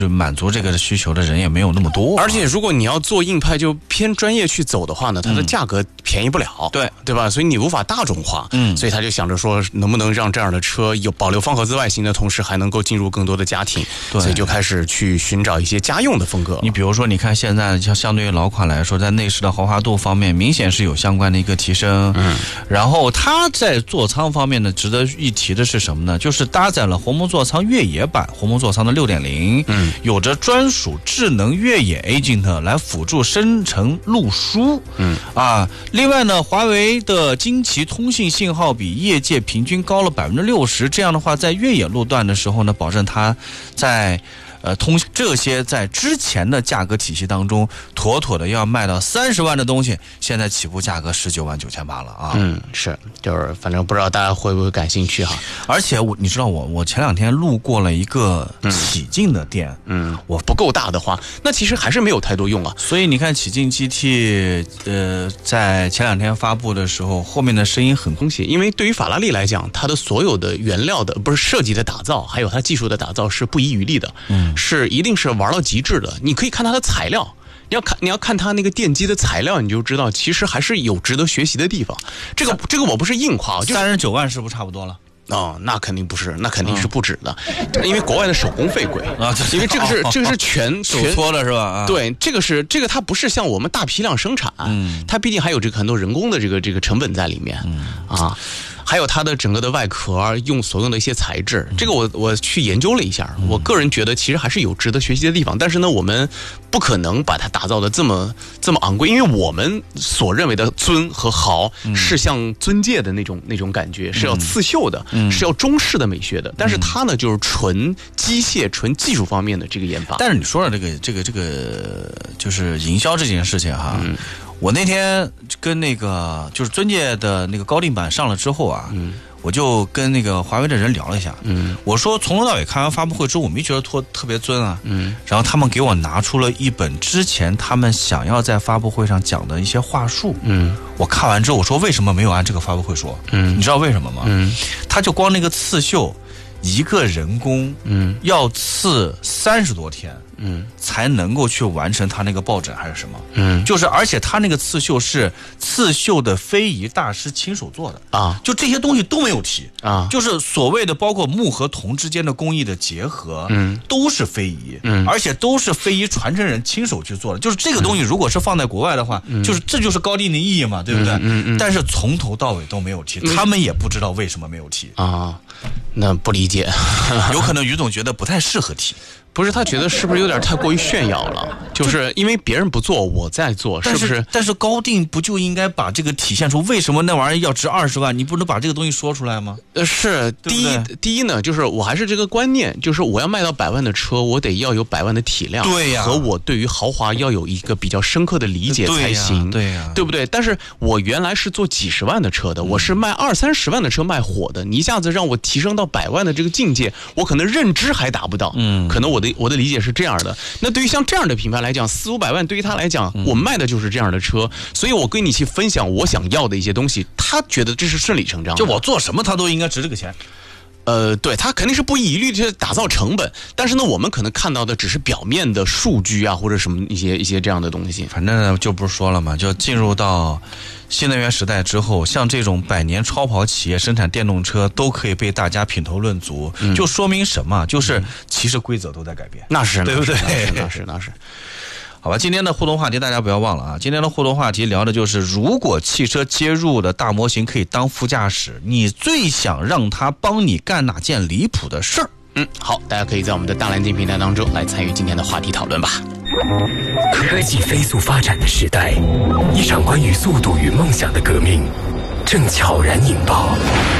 满足这个需求的人也没有那么多， 而且如果你要做硬派就偏专业去走的话呢，它的价格便宜不了，对吧？所以你无法大众化，所以他就想着说能不能让这样的车有保留方盒子外形的同时还能够进入更多的家庭，所以就开始去寻找一些家用的风格。 你比如说你看现在相对于老款来说，在内饰的豪华度方面明显是有相关的一个提升，然后它在座舱方面呢，值得一提的是什么呢？就是搭载了鸿蒙座舱越野版鸿蒙座舱的 6.0， 有着专属智能越野 Agent 来辅助生成路书，另外呢，华为的惊奇通信信号比业界平均高了 60%， 这样的话在越野路段的时候呢，保证它在这些在之前的价格体系当中妥妥的要卖到30万的东西，现在起步价格19万9800了啊。 是，就是反正不知道大家会不会感兴趣哈。 而且你知道我前2天路过了一个启劲的店， 我不够大的话，那其实还是没有太多用啊。 所以你看启劲 GT 在前2天发布的时候，后面的声音很空虚，因为对于法拉利来讲，它的所有的原料的不是设计的打造，还有它技术的打造是不遗余力的，是一定是玩到极致的。你可以看它的材料，你要看它那个电机的材料，你就知道其实还是有值得学习的地方。这个我不是硬夸 ，39万是不是差不多了？ 那肯定不是，那肯定是不止的，因为国外的手工费贵啊，因为这个是全搓的是吧？ 对，这个它不是像我们大批量生产，它毕竟还有这个很多人工的这个成本在里面，还有它的整个的外壳所用的一些材质，这个我去研究了一下，我个人觉得其实还是有值得学习的地方，但是呢，我们不可能把它打造的这么昂贵，因为我们所认为的尊和豪是像尊界的那种感觉，是要刺绣的，是要中式的美学的，但是它呢就是纯机械、纯技术方面的这个研发。 但是你说的这个就是营销这件事情哈。我那天跟那个就是尊界的那个高定版上了之后啊，我就跟那个华为的人聊了一下，我说从头到尾看完发布会之后，我没觉得特别尊啊，然后他们给我拿出了一本之前他们想要在发布会上讲的一些话术，我看完之后我说为什么没有按这个发布会说？你知道为什么吗？他就光那个刺绣，一个人工要刺30多天。才能够去完成他那个抱枕还是什么？就是而且他那个刺绣是刺绣的非遗大师亲手做的啊，就这些东西都没有提啊，就是所谓的包括木和铜之间的工艺的结合，都是非遗，而且都是非遗传承人亲手去做的。就是这个东西如果是放在国外的话，这就是高定的意义嘛，对不对？但是从头到尾都没有提，他们也不知道为什么没有提啊，那不理解， 有可能于总觉得不太适合提。 不是，他觉得是不是有点太过于炫耀了？就是因为别人不做，我在做，是不是？ 但是高定不就应该把这个体现出为什么那玩意儿要值20万？你不能把这个东西说出来吗？ 是第一呢，就是我还是这个观念，就是我要卖到100万的车，我得要有100万的体量， 对呀， 和我对于豪华要有一个比较深刻的理解才行， 对呀， 对不对？但是我原来是做几十万的车的，我是卖20-30万的车卖火的，你一下子让我提升到100万的这个境界，我可能认知还达不到，可能我的理解是这样的。那对于像这样的品牌来讲，400-500万对于他来讲，我卖的就是这样的车，所以我跟你去分享我想要的一些东西，他觉得这是顺理成章的。 就我做什么他都应该值这个钱。 对，他肯定是不遗余力去打造成本，但是呢，我们可能看到的只是表面的数据啊，或者什么一些这样的东西。 反正就不是说了嘛，就进入到新能源时代之后，像这种100年超跑企业生产电动车都可以被大家品头论足，就说明什么？就是其实规则都在改变， 那是对不对？ 那是。 好吧，今天的互动话题大家不要忘了啊！今天的互动话题聊的就是，如果汽车接入的大模型可以当副驾驶，你最想让它帮你干哪件离谱的事儿？ 好，大家可以在我们的大蓝鲸平台当中来参与今天的话题讨论吧。 科技飞速发展的时代，一场关于速度与梦想的革命正悄然引爆。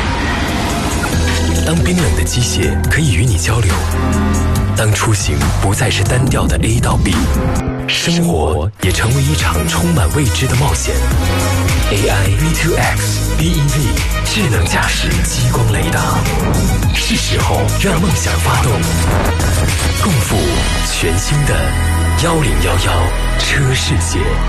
当冰冷的机械可以与你交流，当出行不再是单调的 A 到 B， 生活也成为一场充满未知的冒险。AI V2X BEV 智能驾驶激光雷达，是时候让梦想发动，共赴全新的1011车世界。